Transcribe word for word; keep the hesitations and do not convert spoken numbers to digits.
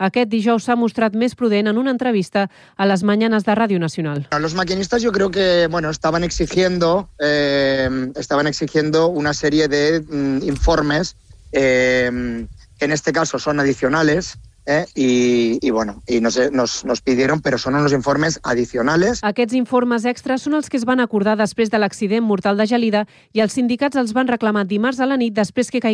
Aquest dijous s'ha mostrat més prudent en una entrevista a les Mañanas de Ràdio Nacional. Los maquinistas yo creo que bueno, estaban exigiendo, eh, estaban exigiendo una serie de mm, informes eh, que en este caso son adicionales. Eh, i, i, bueno, i nos, nos, nos pidieron, però són uns informes adicionales. Aquests informes extras són els que es van acordar després de l'accident mortal de Gelida i els sindicats els van reclamar dimarts a la nit després que caigués